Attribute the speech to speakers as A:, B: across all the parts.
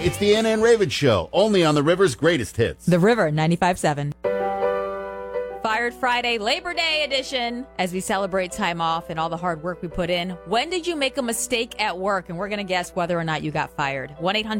A: It's the Anna and Raven Show, only on the River's greatest hits.
B: The River 95.7. Fired Friday, Labor Day edition. As we celebrate time off and all the hard work we put in, when did you make a mistake at work? And we're going to guess whether or not you got fired.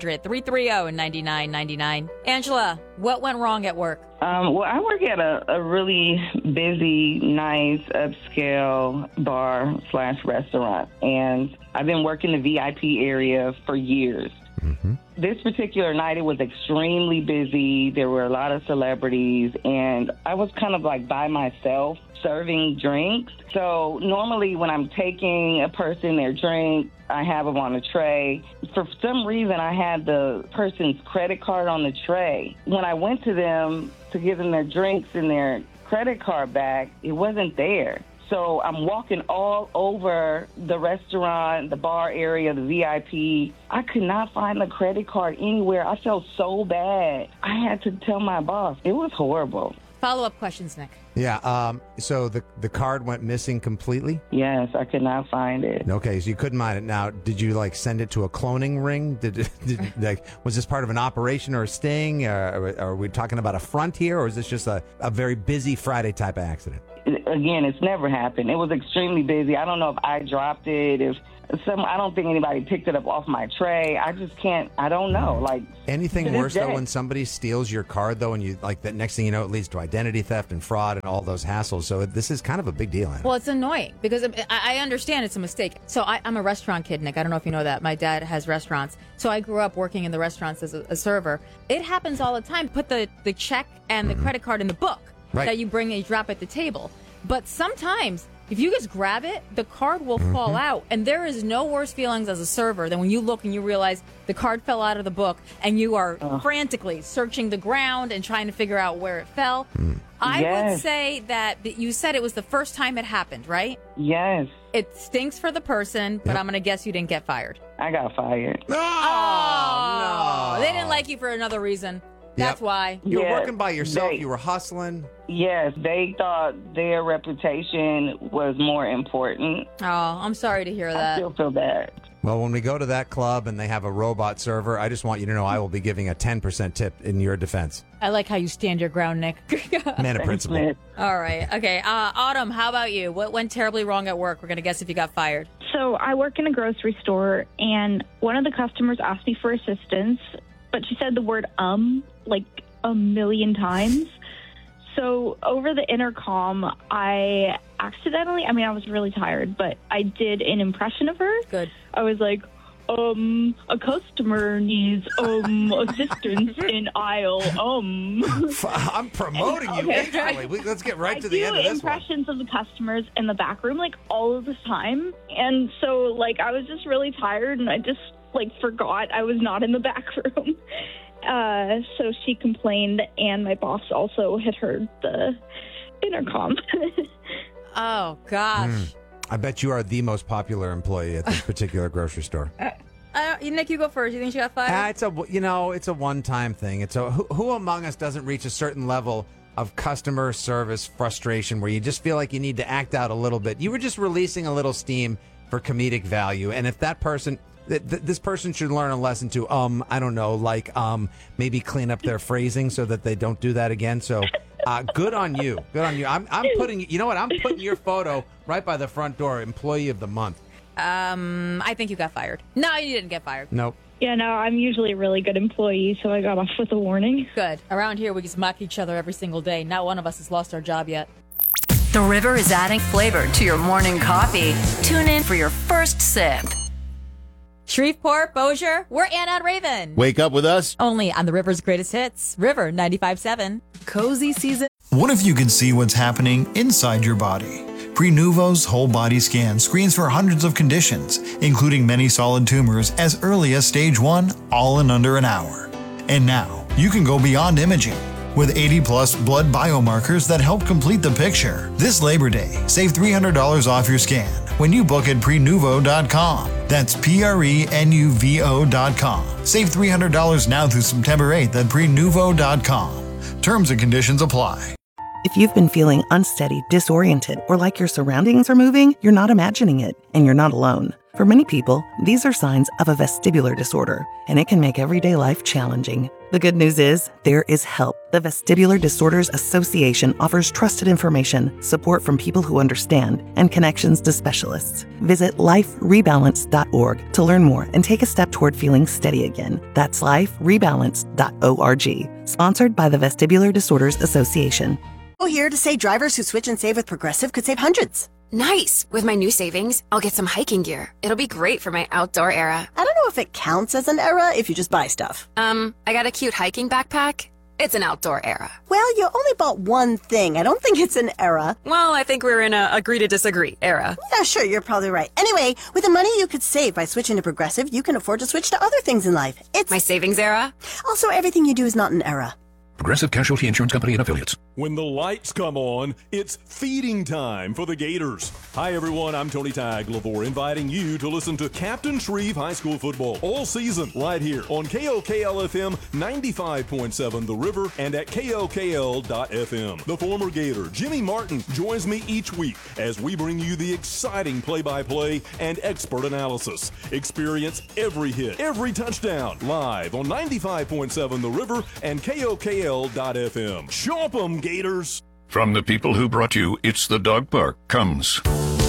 B: 1-800-330-9999. Angela, what went wrong at work?
C: Well, I work at a really busy, nice, upscale bar/restaurant. And I've been working the VIP area for years. Mm-hmm. This particular night, it was extremely busy. There were a lot of celebrities, and I was kind of like by myself serving drinks. So normally when I'm taking a person their drink, I have them on a tray. For some reason, I had the person's credit card on the tray. When I went to them to give them their drinks and their credit card back, it wasn't there. So I'm walking all over the restaurant, the bar area, the VIP. I could not find the credit card anywhere. I felt so bad. I had to tell my boss. It was horrible.
B: Follow-up questions, Nick.
D: Yeah, so the card went missing completely?
C: Yes, I could not find it.
D: Okay, so you couldn't find it. Now, did you, send it to a cloning ring? Was this part of an operation or a sting? Are we talking about a front here, or is this just a very busy Friday type of accident?
C: Again, it's never happened. It was extremely busy. I don't know if I dropped it, I don't think anybody picked it up off my tray. I just can't, I don't know.
D: Anything worse, though, when somebody steals your card, though, and you, that next thing you know, it leads to identity theft and fraud and all those hassles. So this is kind of a big deal, Anna.
B: Well, it's annoying because I understand it's a mistake. So I'm a restaurant kid, Nick. I don't know if you know that. My dad has restaurants. So I grew up working in the restaurants as a server. It happens all the time. Put the check and the credit card in the book that you bring and you drop at the table. But sometimes, if you just grab it, the card will fall out. And there is no worse feelings as a server than when you look and you realize the card fell out of the book and you are frantically searching the ground and trying to figure out where it fell. I would say that you said it was the first time it happened, right?
C: Yes.
B: It stinks for the person, but I'm going to guess you didn't get fired.
C: I got fired.
D: Oh, no.
B: They didn't like you for another reason. That's why.
D: You were working by yourself. You were hustling.
C: Yes, they thought their reputation was more important.
B: Oh, I'm sorry to hear that.
C: I still feel bad.
D: Well, when we go to that club and they have a robot server, I just want you to know I will be giving a 10% tip in your defense.
B: I like how you stand your ground, Nick.
D: Man of principle.
B: All right. Okay. Autumn, how about you? What went terribly wrong at work? We're going to guess if you got fired.
E: So I work in a grocery store, and one of the customers asked me for assistance, but she said the word like a million times. So over the intercom, I accidentally, I was really tired, but I did an impression of her.
B: Good.
E: I was like, a customer needs assistance in aisle.
D: I'm promoting you. Okay. Let's get right to the end of this one.
E: I do impressions of the customers in the back room all of the time, and so I was just really tired, and I just forgot I was not in the back room. So she complained, and my boss also had heard the intercom.
B: Oh, gosh.
D: I bet you are the most popular employee at this particular grocery store.
B: Nick, you go first. You think she got fired?
D: It's a one-time thing. It's who among us doesn't reach a certain level of customer service frustration where you just feel like you need to act out a little bit. You were just releasing a little steam for comedic value, and if that person... This person should learn a lesson to, I don't know, maybe clean up their phrasing so that they don't do that again. So, good on you. Good on you. I'm putting, you know what? I'm putting your photo right by the front door, employee of the month.
B: I think you got fired. No, you didn't get fired.
D: Nope.
E: Yeah, no, I'm usually a really good employee, so I got off with a warning.
B: Good. Around here, we just mock each other every single day. Not one of us has lost our job yet.
F: The River is adding flavor to your morning coffee. Tune in for your first sip.
B: Shreveport, Bossier, we're Anna and Raven.
A: Wake up with us.
B: Only on the River's greatest hits, River 95.7.
F: Cozy season.
G: What if you could see what's happening inside your body? Prenuvo's whole body scan screens for hundreds of conditions, including many solid tumors as early as stage 1, all in under an hour. And now, you can go beyond imaging. With 80-plus blood biomarkers that help complete the picture. This Labor Day, save $300 off your scan when you book at Prenuvo.com. That's Prenuvo.com. Save $300 now through September 8th at Prenuvo.com. Terms and conditions apply.
H: If you've been feeling unsteady, disoriented, or like your surroundings are moving, you're not imagining it, and you're not alone. For many people, these are signs of a vestibular disorder, and it can make everyday life challenging. The good news is, there is help. The Vestibular Disorders Association offers trusted information, support from people who understand, and connections to specialists. Visit liferebalance.org to learn more and take a step toward feeling steady again. That's liferebalance.org. Sponsored by the Vestibular Disorders Association.
I: Here to say drivers who switch and save with Progressive could save hundreds.
J: Nice! With my new savings, I'll get some hiking gear. It'll be great for my outdoor era.
I: I don't know if it counts as an era if you just buy stuff.
J: I got a cute hiking backpack. It's an outdoor era.
I: Well, you only bought one thing. I don't think it's an era.
J: Well, I think we're in a agree to disagree era.
I: Yeah, sure, you're probably right. Anyway, with the money you could save by switching to Progressive, you can afford to switch to other things in life. It's
J: my savings era.
I: Also, everything you do is not an era.
K: Progressive Casualty Insurance Company and Affiliates.
L: When the lights come on, it's feeding time for the Gators. Hi, everyone. I'm Tony Tagliavore, inviting you to listen to Captain Shreve High School football all season right here on KOKL-FM 95.7 The River and at KOKL.FM. The former Gator, Jimmy Martin, joins me each week as we bring you the exciting play-by-play and expert analysis. Experience every hit, every touchdown, live on 95.7 The River and KOKL.FM. Chomp 'em, Gators!
K: From the people who brought you It's the Dog Park comes